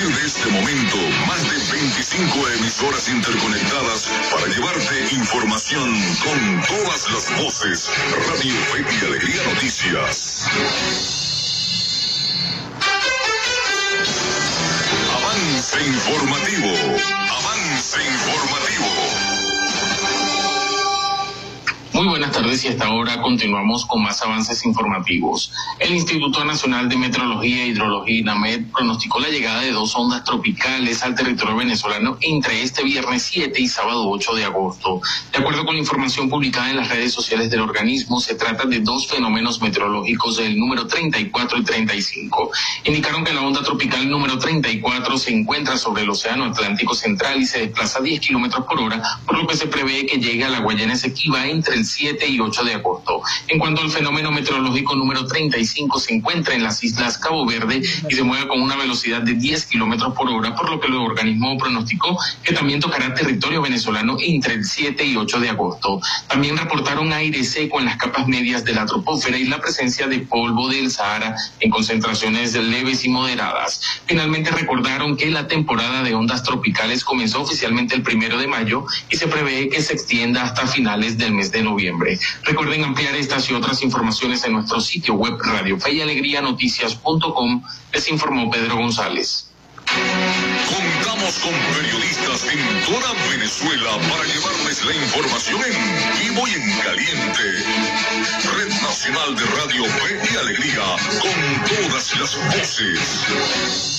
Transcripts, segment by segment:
de este momento, más de 25 emisoras interconectadas para llevarte información con todas las voces. Radio Fe y Alegría Noticias. Avance informativo. Avance informativo. Muy buenas tardes y hasta ahora continuamos con más avances informativos. El Instituto Nacional de Meteorología e Hidrología, INAMED, pronosticó la llegada de 2 ondas tropicales al territorio venezolano entre este viernes 7 y sábado 8 de agosto. De acuerdo con la información publicada en las redes sociales del organismo, se trata de 2 fenómenos meteorológicos del número 34 y 35. Indicaron que la onda tropical número 34 se encuentra sobre el Océano Atlántico Central y se desplaza a 10 kilómetros por hora, por lo que se prevé que llegue a la Guayana Esequiba entre el 7 y 8 de agosto. En cuanto al fenómeno meteorológico número 35, se encuentra en las islas Cabo Verde y se mueve con una velocidad de 10 kilómetros por hora, por lo que el organismo pronosticó que también tocará territorio venezolano entre el 7 y 8 de agosto. También reportaron aire seco en las capas medias de la troposfera y la presencia de polvo del Sahara en concentraciones leves y moderadas. Finalmente recordaron que la temporada de ondas tropicales comenzó oficialmente el 1 de mayo y se prevé que se extienda hasta finales del mes de noviembre. Recuerden ampliar estas y otras informaciones en nuestro sitio web Radio Fe y Alegría Noticias.com. Les informó Pedro González. Contamos con periodistas en toda Venezuela para llevarles la información en vivo y en caliente. Red Nacional de Radio Fe y Alegría, con todas las voces.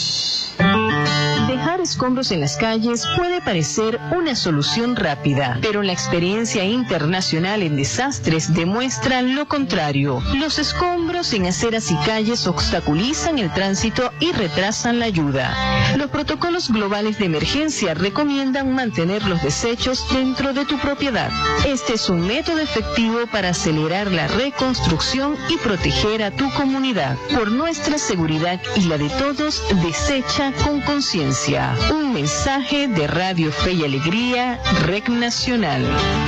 Dejar escombros en las calles puede parecer una solución rápida, pero la experiencia internacional en desastres demuestra lo contrario. Los escombros en aceras y calles obstaculizan el tránsito y retrasan la ayuda. Los protocolos globales de emergencia recomiendan mantener los desechos dentro de tu propiedad. Este es un método efectivo para acelerar la reconstrucción y proteger a tu comunidad. Por nuestra seguridad y la de todos, desecha con conciencia. Un mensaje de Radio Fe y Alegría, REC Nacional.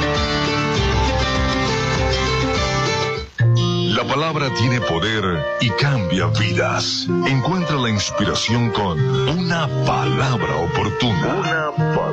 La palabra tiene poder y cambia vidas. Encuentra la inspiración con una palabra oportuna.